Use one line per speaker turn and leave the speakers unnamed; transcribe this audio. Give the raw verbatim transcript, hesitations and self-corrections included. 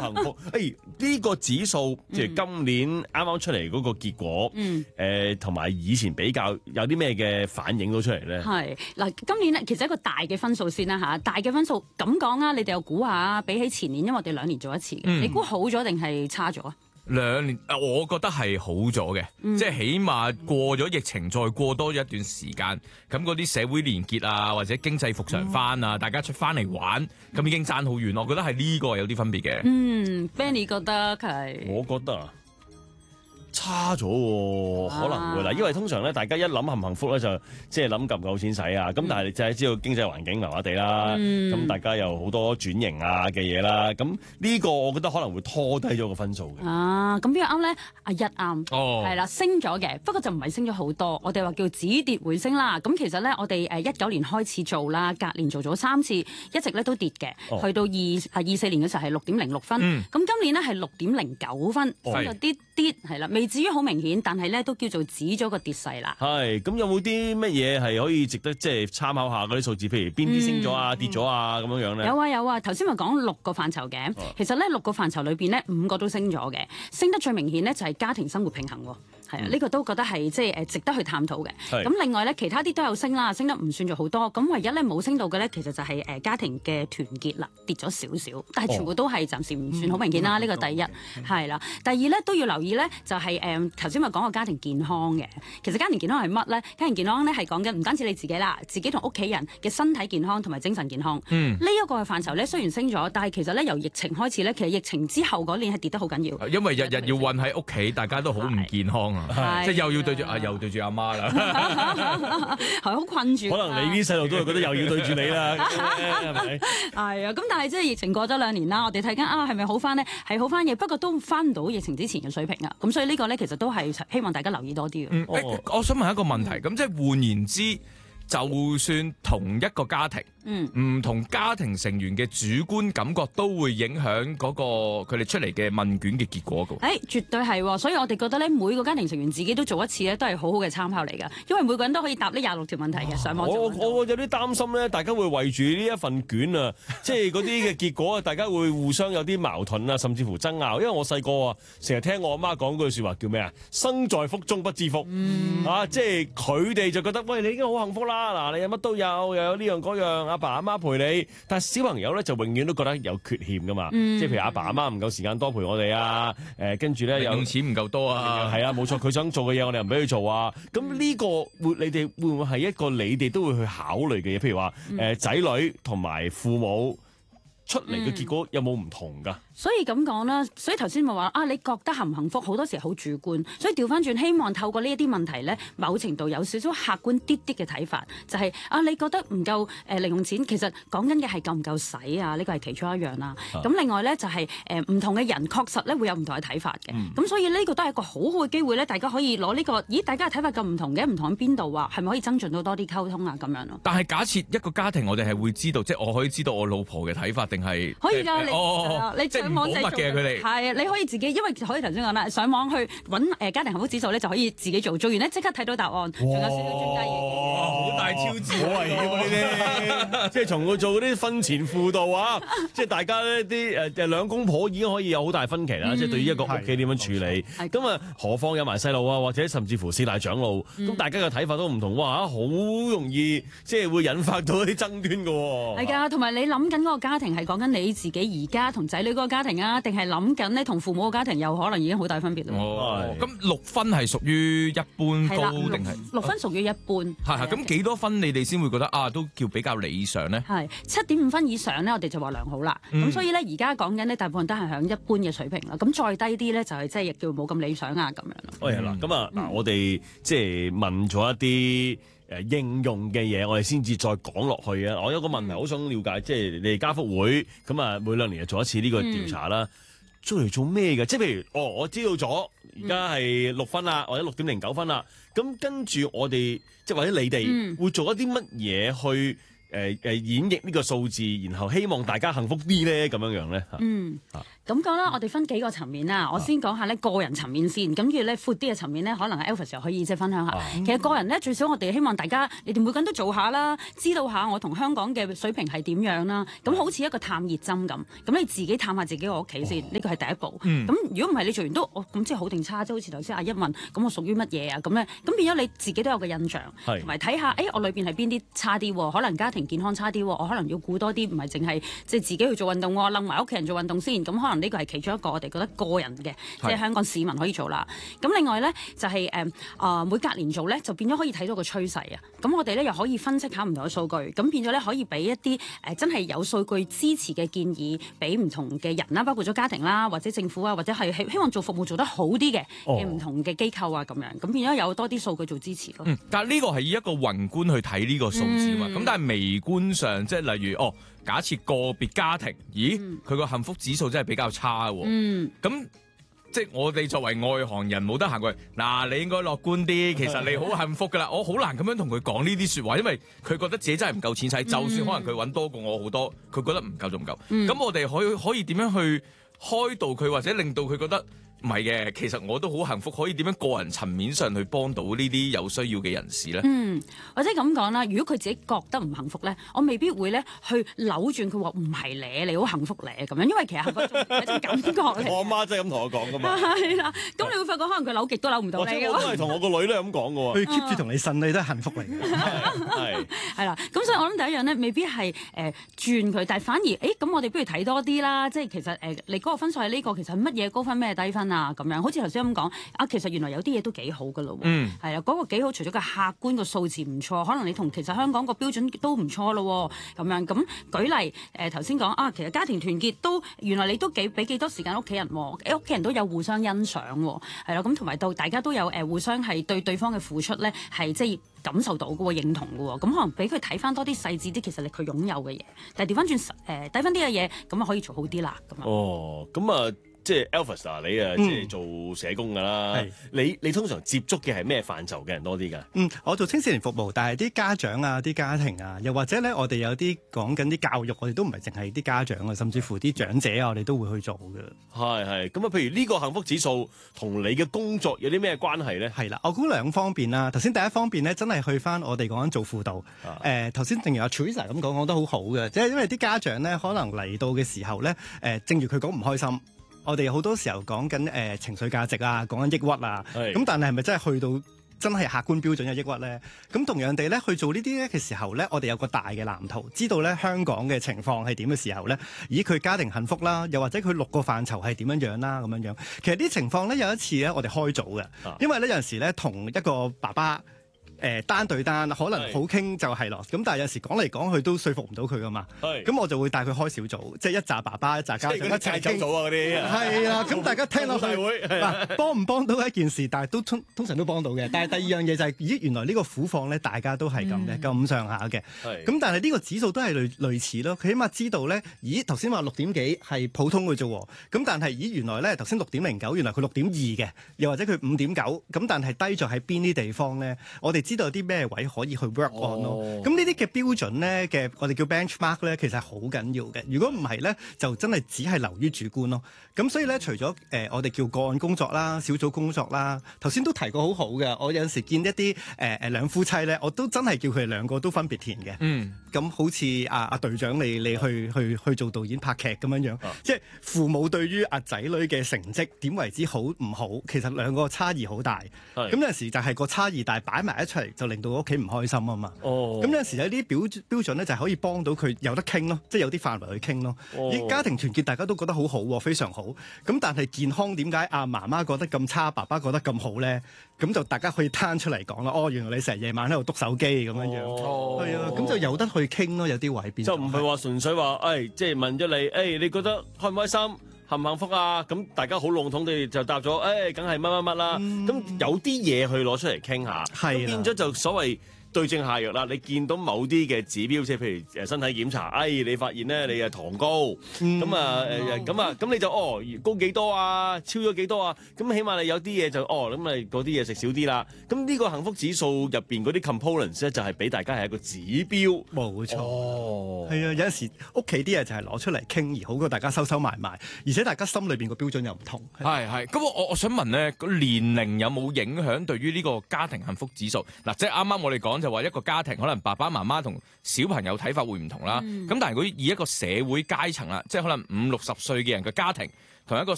幸福。誒呢個指數即係今年啱啱出嚟嗰個結果，誒同埋以前比較有啲咩嘅反映到出嚟咧？
係嗱，今年咧其實一個大嘅分數先啦嚇，大嘅分數咁講啊，你哋又估下，比起前年，因為我哋兩年做一次嘅，
嗯、
你估好咗定係差咗啊？
兩年，我覺得係好咗嘅，嗯、即係起碼過咗疫情，再過多咗一段時間，咁嗰啲社會連結啊，或者經濟復常翻啊，嗯、大家出翻嚟玩，咁已經爭好遠。我覺得係呢個有啲分別嘅。
嗯 ，Benny 覺得係，
我覺得啊。差咗喎，可能會啦，因為通常咧，大家一諗幸唔幸福咧，就即係諗夠唔夠錢使啊。咁、嗯、但係就係知道經濟環境麻麻地啦，咁、嗯、大家有好多轉型啊嘅嘢啦。咁呢個我覺得可能會拖低咗個分數嘅。
啊，咁邊個啱咧？阿一啱，
哦，係
啦，升咗嘅，不過就唔係升咗好多。我哋話叫止跌回升啦。咁其實咧，我哋誒一九年開始做啦，隔年做咗三次，一直咧都跌嘅。哦、去到二啊二四年嘅時候係六點零六分，咁、嗯、今年咧係六點零九分，升咗啲啲係啦，未至於好明顯，但係咧都叫做止咗個跌勢啦。
係，咁有冇啲乜嘢係可以值得即係參考下嗰啲數字？譬如邊啲升咗啊、嗯、跌咗啊咁樣樣咧？有
啊有啊，頭先咪講六個範疇嘅，其實咧六個範疇裏邊咧五個都升咗嘅，升得最明顯咧就係家庭生活平衡喎。係啊，呢、這個都覺得係即係誒值得去探討嘅。咁另外咧，其他啲都有升啦，升得唔算咗好多。咁唯一咧冇升到嘅咧，其實就係誒家庭嘅團結啦，跌咗少少，但係全部都係暫時唔算好明顯啦。呢、哦、個第一係啦，第二咧都要留意咧，就係誒頭先咪講過家庭健康嘅。其實家庭健康係乜咧？家庭健康咧係講緊唔單止你自己啦，自己同屋企人嘅身體健康同埋精神健康。呢一、嗯、個嘅範疇咧雖然升咗，但係其實咧由疫情開始咧，其實疫情之後嗰年係跌得好緊要。
因為日日要韞喺屋企，大家都好唔健康啊。即係又要對住啊，又對住阿媽啦，
係好困住。
可能你啲細路都係覺得又要對住你啦，係咪？
係啊，咁但係即係疫情過咗兩年啦，我哋睇緊啊，係咪好翻呢？係好翻嘅，不過都翻唔到疫情之前嘅水平啊。咁所以呢個咧，其實都係希望大家留意多啲嘅。
嗯哦、我想問一個問題，咁、嗯、即係換言之，就算同一個家庭，唔、嗯、同家庭成員嘅主觀感覺都會影響嗰個佢哋出嚟嘅問卷嘅結果㗎。誒、
欸，絕對係，所以我哋覺得咧，每個家庭成員自己都做一次咧，都係好好嘅參考嚟㗎。因為每個人都可以答呢廿六條問題嘅，上網做。
我我有啲擔心咧，大家會為住呢一份卷啊，即係嗰啲嘅結果啊，大家會互相有啲矛盾啊，甚至乎爭拗。因為我細個啊，成日聽我阿媽講句説話叫咩啊？生在福中不知福、嗯、啊！即係佢哋就覺得喂，你已經好幸福啦，嗱，你有乜都有，又有呢樣嗰樣，阿爸阿媽陪你。但係小朋友咧就永遠都覺得有缺陷噶嘛，嗯、即係譬如阿爸阿媽唔夠時間多陪我哋啊，誒跟住咧
用錢唔夠多啊，
係啊冇錯，佢想做嘅嘢我哋又唔俾佢做啊。咁呢個會你哋會唔會係一個你哋都會去考慮嘅嘢？譬如話誒仔女同埋父母出嚟嘅結果有冇唔同㗎？
所以咁講啦，所以頭先咪話啊，你覺得幸唔幸福好多時好主觀，所以調翻轉，希望透過呢一啲問題咧，某程度有少少客觀啲啲嘅睇法，就係、是、啊，你覺得唔夠誒零用錢，其實講緊嘅係夠唔夠使啊？呢個係其中一樣啦。咁、啊、另外咧就係誒唔同嘅人確實咧會有唔同嘅睇法嘅。咁、嗯、所以呢個都係一個好好嘅機會咧，大家可以攞呢、這個，咦？大家嘅睇法咁唔同嘅，唔同喺邊度啊？係咪可以增進到多啲溝通啊？咁樣咯。
但係假設一個家庭，我哋係會知道，即係我可以知道我老婆嘅睇法，定係
可以㗎？
呃、
你
哦，
你上網製作
嘅佢哋
係你可以自己，因為可以頭先講啦，上網去揾誒家庭幸福指數咧，就可以自己做，做完咧即刻睇到答案，仲有少少專家意見。
哇！好大超智，
好危險啊！呢啲即係從佢做嗰啲婚前輔導啊，即係大家呢啲誒誒兩公婆已經可以有好大分歧啦。嗯、即係對於一個屋企點樣處理，咁啊何況有埋細路啊，或者甚至乎四大長老，咁、嗯、大家嘅睇法都唔同，哇！好容易即係會引發到一啲爭端㗎喎。係㗎，
同埋你諗緊嗰個家庭係講緊你自己而家同仔女嗰個家庭啊，定係諗緊咧同父母嘅家庭又可能已經好大分別咯。
哦，咁六分係屬於一般高定係
六分屬於一般。
係係，咁幾多分你哋先會覺得啊都叫比較理想咧？
係七點五分以上咧，我哋就話良好啦。咁、嗯、所以咧，而家講緊咧，大部分都係響一般嘅水平啦。咁再低啲咧，就係即係亦叫冇咁理想啊咁樣咯。
喂、嗯，嗱，咁啊，嗱，我哋即係問咗一啲誒應用嘅嘢，我哋先至再講落去啊。我有個問題好想了解，即係你哋家福會咁啊，每兩年就做一次呢個調查啦。嗯做嚟做咩嘅？即係譬如，哦，我知道咗，而家係六分啦，或者六點零九分啦。咁跟住我哋，即係或者你哋會做一啲乜嘢去誒誒演繹呢個數字，然後希望大家幸福啲咧，咁樣樣咧嚇。嗯。
咁講啦，我哋分幾個層面啦。我先講下咧個人層面先，咁跟住咧闊啲嘅層面咧，可能 Elvis 又可以即係分享下。
啊、
其實個人咧最少我哋希望大家，你哋每個人都做下啦，知道下我同香港嘅水平係點樣啦。咁好似一個探熱針咁，咁你自己探下自己個屋企先，呢個係第一步。咁、嗯、如果唔係你做完都，我、哦、咁即係好定差，即係好似頭先阿一問，咁我屬於乜嘢啊？咁咧，咁變咗你自己都有個印象，同埋睇下，誒、欸、我裏邊係邊啲差啲，可能家庭健康差啲，我可能要顧多啲，唔係淨係即係自己去做運動，我擸埋屋企人做運動先。咁可能呢個係其中一個我哋覺得個人嘅，即係香港市民可以做啦。咁另外咧就係誒啊每隔年做咧，就變咗可以睇到個趨勢啊。咁我哋咧又可以分析下唔同嘅數據，咁變咗咧可以俾一啲誒、呃、真係有數據支持嘅建議，俾唔同嘅人啦，包括咗家庭啦，或者政府啊，或者係希希望做服務做得好啲嘅嘅唔同嘅機構啊，咁樣咁變咗有多啲數據做支持咯。
嗯，但係呢個係以一個宏觀去睇呢個數字嘛。咁、嗯、但係微觀上，即係例如哦，假設個別家庭，咦，佢個、嗯、幸福指數真係比較差喎。嗯，咁。即係我哋作為外行人冇得行過去，嗱，你應該樂觀啲，其實你好幸福噶啦。我好難咁樣同佢講呢啲説話，因為佢覺得自己真係唔夠錢使，嗯、就算可能佢揾多過我好多，佢覺得唔夠就唔夠。咁、嗯、我哋可以可以點樣去開導佢，或者令到佢覺得？唔係嘅，其實我都好幸福，可以點樣個人層面上去幫到呢啲有需要嘅人士咧？嗯，
或者咁講啦，如果佢自己覺得唔幸福咧，我未必會咧去扭轉佢話唔係你，你好幸福咧咁樣，因為其實幸福係一種感覺嚟。
我阿媽真係咁同我講噶嘛。
係啦，咁你會發覺可能佢扭極都扭唔到你嘅。
我都係同我個女都係咁講嘅喎。
佢 keep 住同你呻，你都係幸福嚟嘅。
係係啦，咁所以我諗第一樣咧，未必係誒、呃、轉佢，但係反而誒咁，我哋不如睇多啲啦。即係其實誒、呃，你嗰個分數係呢個，其實乜嘢高分咩低分啊？咁樣好似頭先咁講啊，其實原來有啲嘢都幾好噶咯。嗯，係啊，嗰、嗰個幾好，除咗個客觀個數字唔錯，可能你同其實香港個標準都唔錯咯。咁樣咁舉例誒，頭先講啊，其實家庭團結都原來你都幾俾幾多時間屋企人，屋企人都有互相欣賞，係咯。咁同埋到大家都有誒、呃、互相係對對方嘅付出咧，係即係感受到嘅喎，認同嘅喎。咁可能俾佢睇翻多啲細緻啲，其實你佢擁有嘅嘢，但係調翻轉誒低分啲嘅嘢，咁啊可以做好啲啦。咁啊。
哦，咁啊。即係 Elvis 啊，你啊即係做社工㗎啦。嗯、你你通常接觸嘅係咩範疇嘅人多啲㗎？
嗯，我做青少年服務，但係啲家長啊、啲家庭啊，又或者咧，我哋有啲講緊啲教育，我哋都唔係淨係啲家長啊，甚至乎啲長者啊，我哋都會去做嘅。係係咁啊，譬如呢個幸福指數同你嘅工作有啲咩關係咧？係啦，我估兩方面啦。頭先第一方面咧，真係去翻我哋講緊做輔導。誒頭先正如阿 Teresa 咁講，講得好好嘅，即係因為啲家長咧，可能嚟到嘅時候咧，誒、呃、正如佢講唔開心。我哋好多時候講緊誒情緒價值啊，講緊抑鬱啊，咁是但係係咪真係去到真係客觀標準嘅抑鬱咧？咁同樣地咧，去做呢啲咧嘅時候咧，我哋有個大嘅藍圖，知道咧香港嘅情況係點嘅時候咧，以佢家庭幸福啦，又或者佢六個範疇係點樣樣啦，咁樣樣。其實啲情況咧有一次咧，我哋開組嘅，啊、因為咧有陣時咧同一個爸爸。誒、呃、單對單可能好傾就係咯，咁是但係有時講嚟講去都說服唔到佢噶嘛，咁是我就會帶佢開小組，即係一紮爸爸一紮家長一齊傾組啊嗰啲，係啊，咁大家聽落去嗱幫唔幫到一件事，但係都通通常都幫到嘅。但係第二樣嘢就係、是，咦原來呢個苦況咧大家都係咁嘅，咁上下嘅，咁是但係呢個指數都係類類似咯，佢起碼知道咧，咦頭先話六點幾係普通嘅啫，咁但係咦原來咧頭先六點零九，原來佢六點二嘅，又或者佢五點九，咁但係低咗喺邊啲地方咧？我哋知道有啲咩位可以去 work on 咯、哦，咁呢啲嘅標準咧嘅，我哋叫 benchmark 咧，其實係好緊要嘅。如果唔係咧，就真係只係流於主觀咯。咁所以咧，除咗誒、呃、我哋叫個案工作啦、小組工作啦，頭先都提過好好嘅。我有陣時見一啲誒誒兩夫妻咧，我都真係叫佢哋兩個都分別填嘅。嗯，咁好似阿阿隊長你你去去去做導演拍劇咁樣樣，啊、即係父母對於阿仔女嘅成績點為之好唔好，其實兩個差異好大。咁是有陣時就係個差異大擺埋一齊。就令到屋企唔開心啊嘛，咁、oh. 有陣時有啲標標準咧，就係可以幫到佢有得傾咯，即係有啲範圍去傾咯。而、oh. 家庭團結大家都覺得好好，非常好。咁但係健康點解阿媽媽覺得咁差，爸爸覺得咁好咧？咁就大家可以攤出嚟講啦。哦，原來你成日夜晚喺度篤手機咁樣樣，係啊、oh. 咁就有得去傾咯。有啲位變就唔係話純粹話，誒、哎，即係問咗你，誒、哎，你覺得開唔開心？幸唔幸福啊？咁大家好籠統地就答咗，誒，梗係乜乜乜啦。咁、嗯、有啲嘢去攞出嚟傾下，咁變咗就所謂
對症下藥啦。你見到某啲嘅指標，即係譬如誒身體檢查，哎，你發現咧你係糖高，咁啊誒咁啊，咁你就哦高幾多啊？超咗幾多啊？咁起碼你有啲嘢就哦咁咪嗰啲嘢食少啲啦。咁呢個幸福指數入邊嗰啲 components 咧，就係俾大家係一個指標。
冇錯，
哦，
係啊，有陣時屋企啲嘢就係攞出嚟傾，而好過大家收收埋埋，而且大家心裏邊個標準又唔同。
係係，咁我我想問咧，個年齡有冇影響對於呢個家庭幸福指數？嗱，即係啱啱我哋講就話一個家庭可能爸爸媽媽同小朋友睇法會唔同啦。咁、嗯、但係如果以一個社會階層啦，即係可能五六十歲嘅人嘅家庭，同一個